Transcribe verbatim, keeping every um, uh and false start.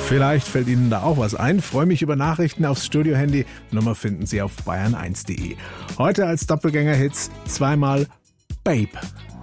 Vielleicht fällt Ihnen da auch was ein. Freue mich über Nachrichten aufs Studio-Handy. Nummer finden Sie auf bayern eins punkt de. Heute als Doppelgänger-Hits zweimal Babe.